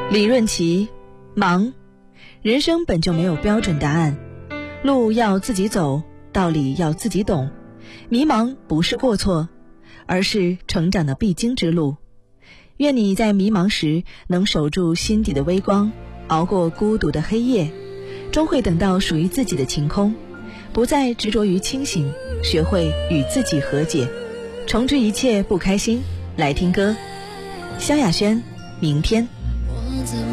李润琪，忙。人生本就没有标准答案，路要自己走，道理要自己懂。迷茫不是过错，而是成长的必经之路。愿你在迷茫时能守住心底的微光，熬过孤独的黑夜，终会等到属于自己的晴空。不再执着于清醒，学会与自己和解，重置一切不开心。来听歌，萧亚轩，明天。